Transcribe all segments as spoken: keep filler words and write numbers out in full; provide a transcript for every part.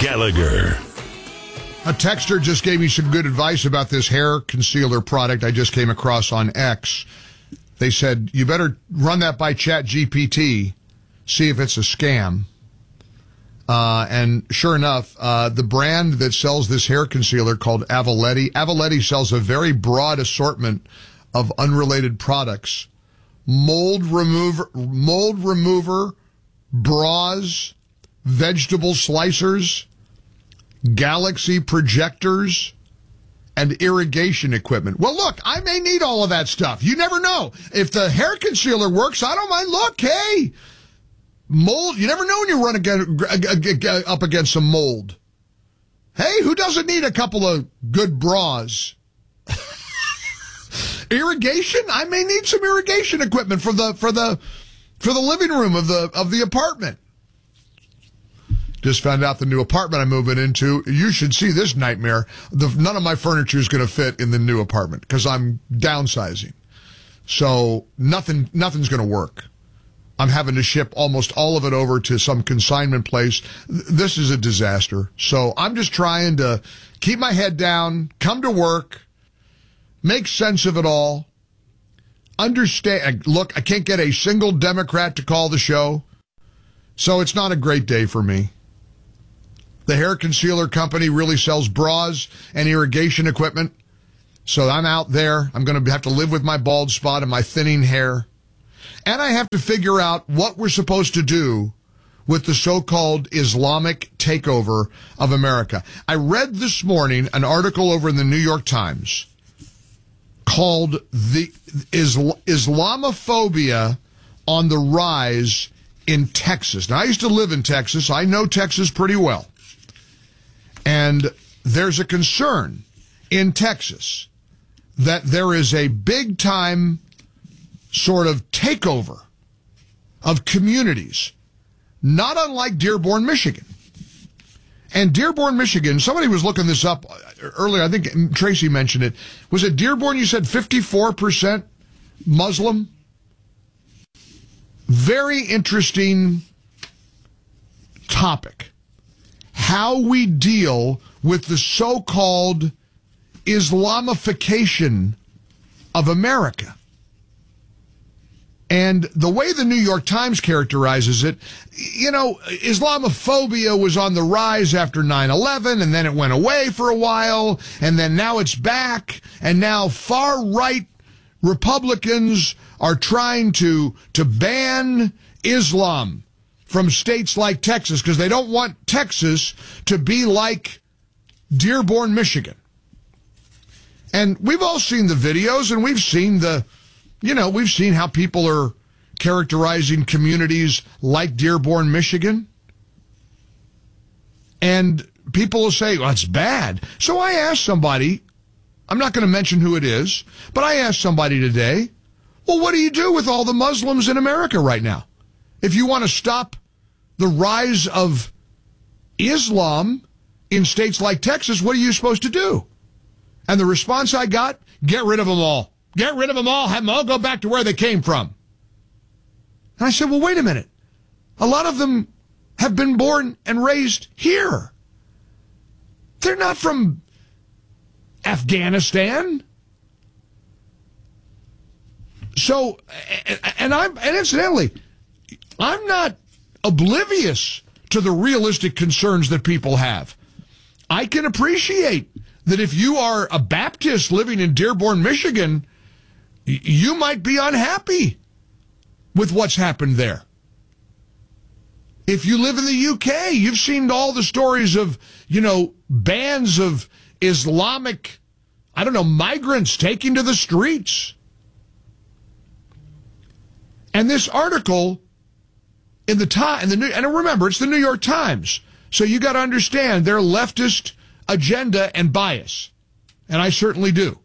Gallagher. A texter just gave me some good advice about this hair concealer product I just came across on X. They said, you better run that by Chat G P T, see if it's a scam. Uh, and sure enough, uh, the brand that sells this hair concealer called Avaletti, Avaletti sells a very broad assortment of unrelated products. Mold remover, mold remover, bras, vegetable slicers, Galaxy projectors, and irrigation equipment. Well, look, I may need all of that stuff. You never know. If the hair concealer works, I don't mind. Look, hey, mold. You never know when you run against, up against some mold. Hey, who doesn't need a couple of good bras? Irrigation? I may need some irrigation equipment for the for the for the living room of the of the apartment. Just found out the new apartment I'm moving into. You should see this nightmare. The, none of my furniture is going to fit in the new apartment because I'm downsizing. So nothing, nothing's going to work. I'm having to ship almost all of it over to some consignment place. This is a disaster. So I'm just trying to keep my head down, come to work, make sense of it all. Understand. Look, I can't get a single Democrat to call the show. So it's not a great day for me. The hair concealer company really sells bras and irrigation equipment. So I'm out there. I'm going to have to live with my bald spot and my thinning hair. And I have to figure out what we're supposed to do with the so-called Islamic takeover of America. I read this morning an article over in the New York Times called the Isl- Islamophobia on the Rise in Texas. Now, I used to live in Texas. I know Texas pretty well. And there's a concern in Texas that there is a big-time sort of takeover of communities, not unlike Dearborn, Michigan. And Dearborn, Michigan, somebody was looking this up earlier. I think Tracy mentioned it. Was it Dearborn? You said fifty-four percent Muslim? Very interesting topic. How we deal with the so-called Islamification of America. And the way the New York Times characterizes it, you know, Islamophobia was on the rise after nine eleven, and then it went away for a while, and then now it's back, and now far-right Republicans are trying to, to ban Islam from states like Texas because they don't want Texas to be like Dearborn, Michigan. And we've all seen the videos, and we've seen the, you know, we've seen how people are characterizing communities like Dearborn, Michigan. And people will say, well, it's bad. So I asked somebody, I'm not going to mention who it is, but I asked somebody today, well, what do you do with all the Muslims in America right now? If you want to stop the rise of Islam in states like Texas, what are you supposed to do? And the response I got, get rid of them all. Get rid of them all. Have them all go back to where they came from. And I said, well, wait a minute. A lot of them have been born and raised here. They're not from Afghanistan. So, and I'm, and incidentally, I'm not oblivious to the realistic concerns that people have. I can appreciate that if you are a Baptist living in Dearborn, Michigan, you might be unhappy with what's happened there. If you live in the U K, you've seen all the stories of, you know, bands of Islamic, I don't know, migrants taking to the streets. And this article in the time, in the New, and remember, it's the New York Times, so you got to understand their leftist agenda and bias, and I certainly do.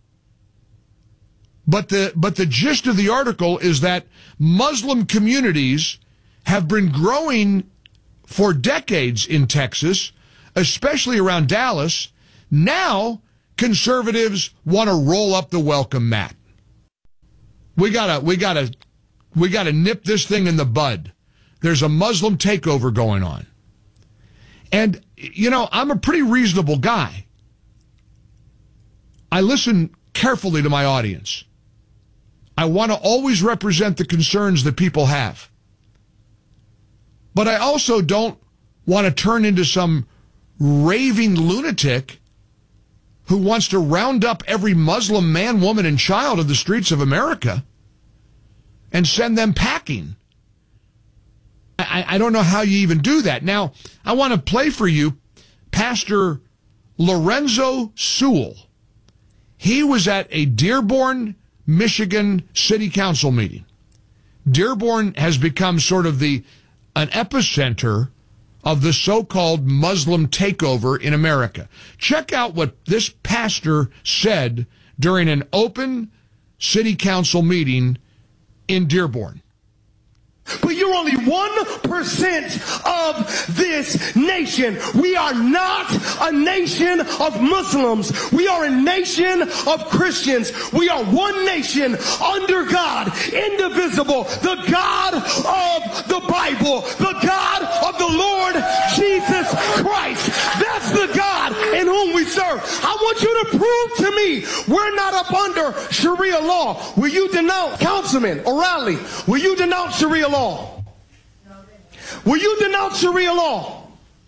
But the but the gist of the article is that Muslim communities have been growing for decades in Texas, especially around Dallas. Now conservatives want to roll up the welcome mat. We gotta we gotta we gotta nip this thing in the bud. There's a Muslim takeover going on. And, you know, I'm a pretty reasonable guy. I listen carefully to my audience. I want to always represent the concerns that people have. But I also don't want to turn into some raving lunatic who wants to round up every Muslim man, woman, and child of the streets of America and send them packing. I, I don't know how you even do that. Now, I want to play for you Pastor Lorenzo Sewell. He was at a Dearborn, Michigan City Council meeting. Dearborn has become sort of the an epicenter of the so-called Muslim takeover in America. Check out what this pastor said during an open city council meeting in Dearborn. But you're only one percent of this nation. We are not a nation of Muslims. We are a nation of Christians. We are one nation under God, indivisible, the God of the Bible, the God of the Lord Jesus Christ. That's the God in whom we serve. I want you to prove to me we're not up under Sharia law. Will you denounce, Councilman O'Reilly, will you denounce Sharia law? Will you denounce Sharia law?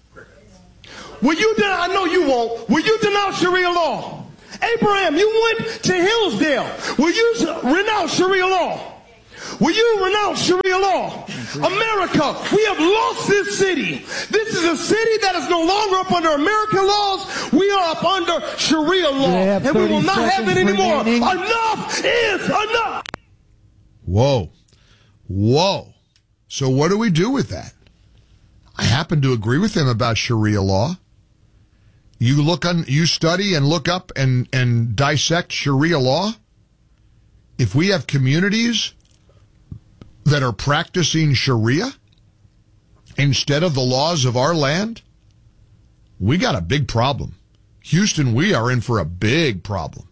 Will you denounce, I know you won't. Will you denounce Sharia law? Abraham, you went to Hillsdale. Will you renounce Sharia law? Will you renounce Sharia law? America, we have lost this city. This is a city that is no longer up under American laws. We are up under Sharia law. And we will not have it anymore. Remaining. Enough is enough. Whoa. Whoa. So what do we do with that? I happen to agree with him about Sharia law. You look on, you study and look up and, and dissect Sharia law. If we have communities that are practicing Sharia instead of the laws of our land, we got a big problem. Houston, we are in for a big problem.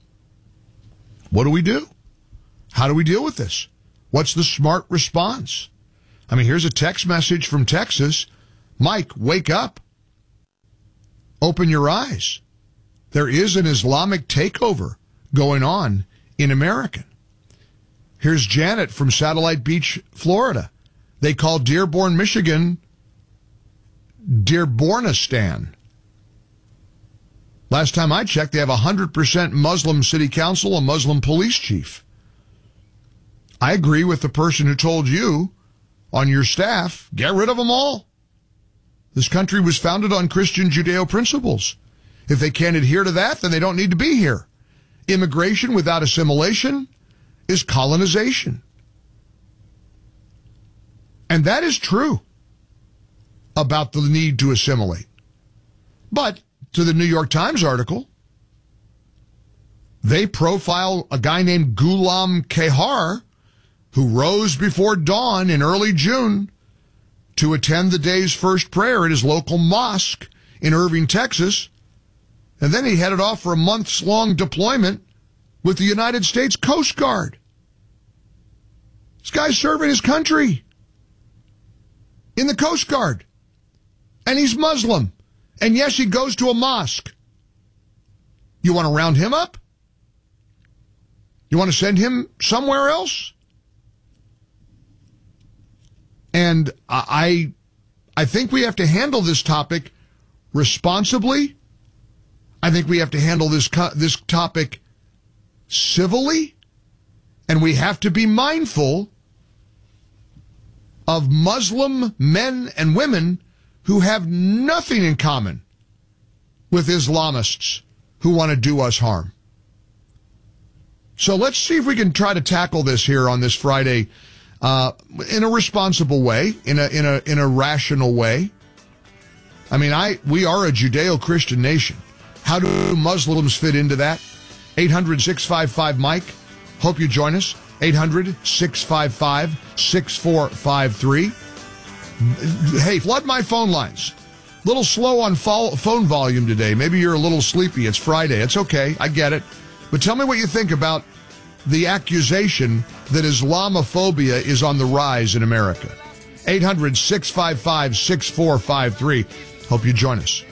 What do we do? How do we deal with this? What's the smart response? I mean, here's a text message from Texas. Mike, wake up. Open your eyes. There is an Islamic takeover going on in America. Here's Janet from Satellite Beach, Florida. They call Dearborn, Michigan, Dearbornistan. Last time I checked, they have a one hundred percent Muslim city council, a Muslim police chief. I agree with the person who told you on your staff, get rid of them all. This country was founded on Christian Judeo principles. If they can't adhere to that, then they don't need to be here. Immigration without assimilation is colonization. And that is true about the need to assimilate. But to the New York Times article, they profile a guy named Ghulam Kehar, who rose before dawn in early June to attend the day's first prayer at his local mosque in Irving, Texas. And then he headed off for a months-long deployment with the United States Coast Guard. This guy's serving his country in the Coast Guard. And he's Muslim. And yes, he goes to a mosque. You want to round him up? You want to send him somewhere else? And I, I think we have to handle this topic responsibly. I think we have to handle this this topic civilly, and we have to be mindful of Muslim men and women who have nothing in common with Islamists who want to do us harm. So let's see if we can try to tackle this here on this Friday uh, in a responsible way, in a in a in a rational way. I mean, I we are a Judeo-Christian nation. How do Muslims fit into that? eight hundred, six five five, Mike. Hope you join us. eight hundred, six five five, six four five three. Hey, flood my phone lines. A little slow on fo- phone volume today. Maybe you're a little sleepy. It's Friday. It's okay. I get it. But tell me what you think about the accusation that Islamophobia is on the rise in America. eight hundred, six five five, six four five three. Hope you join us.